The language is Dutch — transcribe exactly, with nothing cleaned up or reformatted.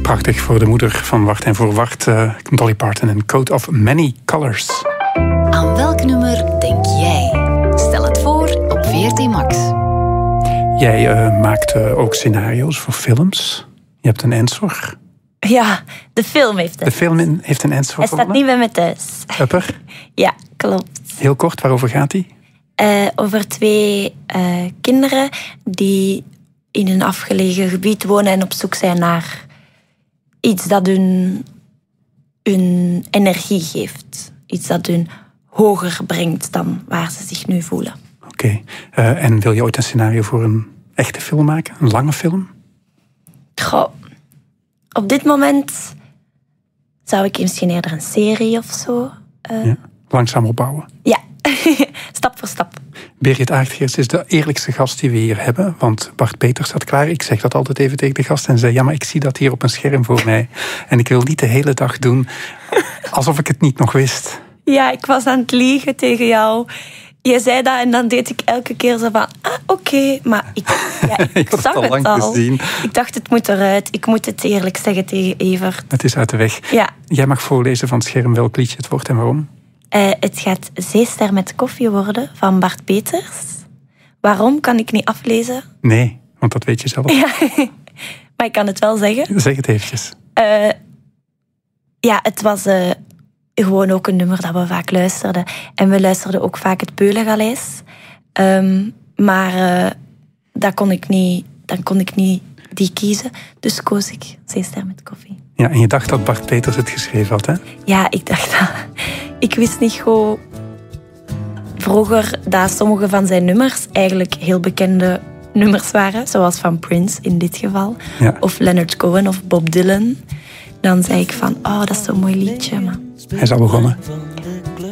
Prachtig voor de moeder van Wart en voor Wart. Uh, Dolly Parton en Coat of Many Colors. Aan welk nummer denk jij? Stel het voor op V R T Max. Jij uh, maakt uh, ook scenario's voor films. Je hebt een Ensor. Ja, de film heeft een De film in, heeft een Ensor. Hij staat niet bij me thuis. Upper? Ja, klopt. Heel kort, waarover gaat die? Uh, over twee uh, kinderen die in een afgelegen gebied wonen en op zoek zijn naar iets dat hun, hun energie geeft. Iets dat hun hoger brengt dan waar ze zich nu voelen. Oké. Okay. Uh, en wil je ooit een scenario voor een echte film maken? Een lange film? Goh, op dit moment zou ik misschien eerder een serie of zo... Uh... Ja, langzaam opbouwen. Ja, stap voor stap. Berit Aartgeers is de eerlijkste gast die we hier hebben. Want Bart Peters staat klaar. Ik zeg dat altijd even tegen de gast. En zei, ja, maar ik zie dat hier op een scherm voor mij. En ik wil niet de hele dag doen alsof ik het niet nog wist. Ja, ik was aan het liegen tegen jou. Je zei dat en dan deed ik elke keer zo van... Ah, oké, okay. Maar ik, ja, ik, ik zag het al. al. Gezien. Ik dacht, het moet eruit. Ik moet het eerlijk zeggen tegen Evert. Het is uit de weg. Ja. Jij mag voorlezen van het scherm welk liedje het wordt en waarom. Uh, het gaat Zeester met koffie worden van Bart Peters. Waarom kan ik niet aflezen? Nee, want dat weet je zelf. Ja, maar ik kan het wel zeggen. Zeg het eventjes. Uh, ja, het was uh, gewoon ook een nummer dat we vaak luisterden. En we luisterden ook vaak het Peulengaleis. Um, maar uh, dat kon ik niet, dan kon ik niet die kiezen. Dus koos ik Zeester met koffie. Ja, en je dacht dat Bart Peters het geschreven had, hè? Ja, ik dacht dat. Ik wist niet goed vroeger dat sommige van zijn nummers eigenlijk heel bekende nummers waren. Zoals van Prince in dit geval. Ja. Of Leonard Cohen of Bob Dylan. Dan zei ik van, oh, dat is zo'n mooi liedje. Maar... Hij is al begonnen.